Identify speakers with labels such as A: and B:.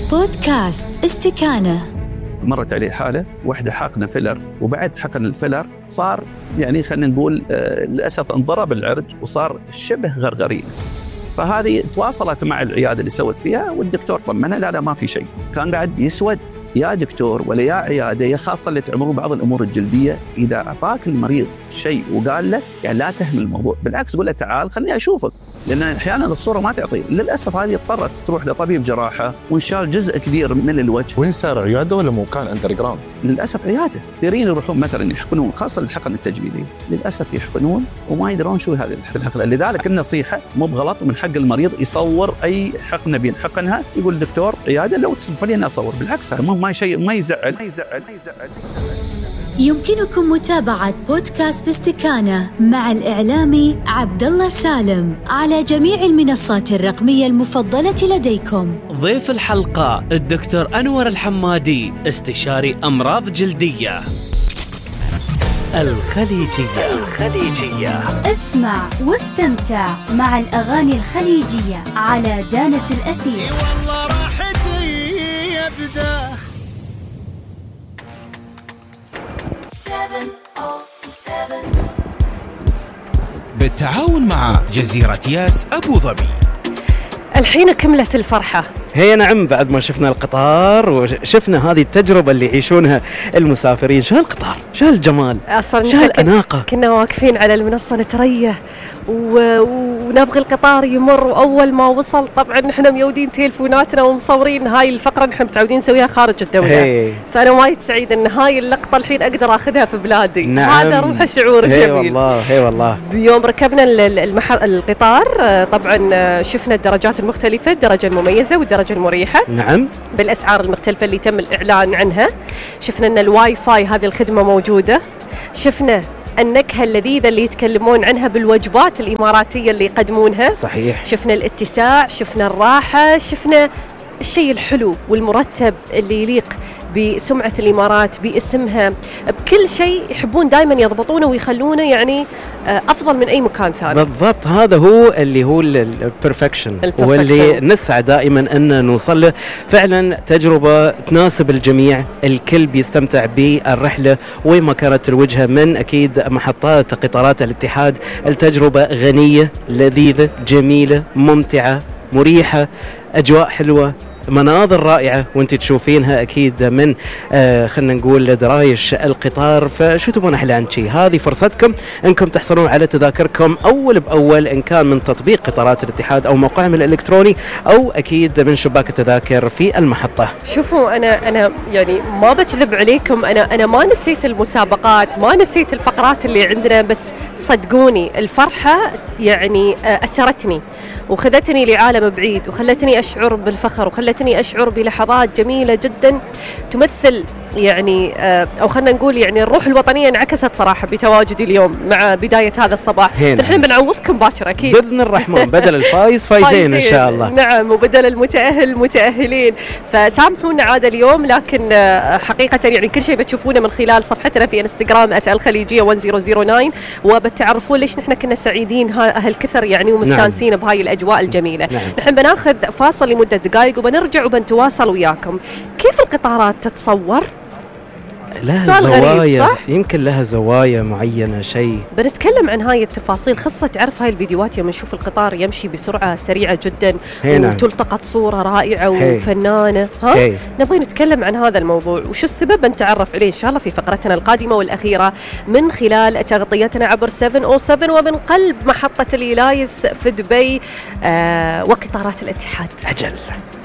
A: بودكاست استكانة.
B: مرت عليه حالة واحدة حقنة فيلر، وبعد حقن الفيلر صار يعني خلينا نقول للأسف انضرب العرج وصار شبه غرغرين. فهذه تواصلت مع العيادة اللي سوت فيها، والدكتور طمنها لا ما في شيء. كان قاعد يسود يا دكتور ولا يا عيادة، يا خاصة اللي تعملون بعض الأمور الجلدية، إذا أعطاك المريض شيء وقال لك يعني لا تهمل الموضوع، بالعكس قول له تعال خليني أشوفك، لأن أحيانا الصورة ما تعطي. للأسف هذه اضطرت تروح لطبيب جراحة وانشال جزء كبير من الوجه.
C: وين صار، عيادة ولا مكان أندر جراوند؟
B: للأسف عيادة. كثيرين يروحون مثلا يحقنون، خاصة الحقن التجميلي، للأسف يحقنون وما يدرون شو هذه الحقنة. لذلك النصيحة مو بغلط، ومن حق المريض يصور أي حقنة بينحقنها، يقول دكتور عيادة لو تسمح لي أنا أصور، بالعكس ما شيء ما يزعل.
A: يمكنكم متابعة بودكاست استكانة مع الإعلامي عبد الله سالم على جميع المنصات الرقمية المفضلة لديكم.
D: ضيف الحلقة الدكتور أنور الحمادي، استشاري أمراض جلدية. الخليجية.
A: اسمع واستمتع مع الأغاني الخليجية على دانة الأثير.
E: والله راحتي يبدأ
F: بالتعاون مع جزيرة ياس أبو ظبي.
G: الحين كملت الفرحة.
H: هي نعم، بعد ما شفنا القطار وشفنا هذه التجربة اللي يعيشونها المسافرين، شو القطار، شو الجمال، شو الأناقة.
G: كنا واقفين على المنصة نتريه ونبغي القطار يمر، وأول ما وصل طبعا نحن ميودين تليفوناتنا ومصورين. هاي الفقرة نحن متعودين نسويها خارج الدولة، فأنا وايد سعيد أن هاي اللقطة الحين أقدر أخذها في بلادي. نعم. هذا روح الشعور الجميل.
H: هي والله.
G: بيوم ركبنا القطار طبعا شفنا الدرجات المختلفة، الدرجة المميزة والدرجة المريحة.
H: نعم.
G: بالأسعار المختلفة اللي تم الإعلان عنها. شفنا أن الواي فاي هذه الخدمة موجودة. شفنا النكهة اللذيذة اللي يتكلمون عنها بالوجبات الإماراتية اللي يقدمونها.
H: صحيح.
G: شفنا الاتساع، شفنا الراحة، شفنا الشيء الحلو والمرتب اللي يليق بسمعة الإمارات، باسمها، بكل شيء يحبون دائما يضبطونه ويخلونه يعني أفضل من أي مكان ثاني.
H: بالضبط، هذا هو اللي هو البرفكشن، واللي نسعى دائما أن نوصل له. فعلا تجربة تناسب الجميع، الكل بيستمتع بالرحلة وين ما كانت الوجهة من أكيد محطات قطارات الاتحاد. التجربة غنية، لذيذة، جميلة، ممتعة، مريحة، أجواء حلوة، مناظر رائعة وانت تشوفينها أكيد من خلنا نقول درايش القطار. فشو تبون أحلى عن شيء؟ هذه فرصتكم أنكم تحصلون على تذاكركم أول بأول، إن كان من تطبيق قطارات الاتحاد أو موقعهم الإلكتروني، أو أكيد من شباك التذاكر في المحطة.
G: شوفوا أنا يعني ما بكذب عليكم، أنا ما نسيت المسابقات، ما نسيت الفقرات اللي عندنا، بس صدقوني الفرحة يعني أسرتني وخذتني لعالم بعيد، وخلتني أشعر بالفخر، وخلتني أشعر بلحظات جميلة جدا تمثل يعني أو خلنا نقول يعني الروح الوطنية انعكست صراحة بتواجدي اليوم مع بداية هذا الصباح. فنحن بنعوضكم باكر أكيد
H: بإذن الرحمن، بدل الفايز فايزين إن شاء الله.
G: نعم، وبدل المتأهل متأهلين. فسامحونا عاد اليوم، لكن حقيقة يعني كل شيء بتشوفونه من خلال صفحتنا في انستغرام @الخليجية1009، وبتعرفون ليش نحن كنا سعيدين هالكثر يعني ومستانسين نعم. بهاي الأجواء الجميلة. نعم. نحن بناخذ فاصل لمدة دقائق وبنرجع وبنتواصل وياكم. كيف القطارات تتصور؟
H: لها زوايا، صح؟ يمكن لها زوايا معينة شيء.
G: بنتكلم عن هاي التفاصيل، خاصة تعرف هاي الفيديوهات يوم نشوف القطار يمشي بسرعة سريعة جدا وتلتقط صورة رائعة وفنانة. نبغي نتكلم عن هذا الموضوع وشو السبب، نتعرف عليه إن شاء الله في فقرتنا القادمة والأخيرة من خلال تغطيتنا عبر 707 ومن قلب محطة الإيلايس في دبي وقطارات الاتحاد.
H: أجل.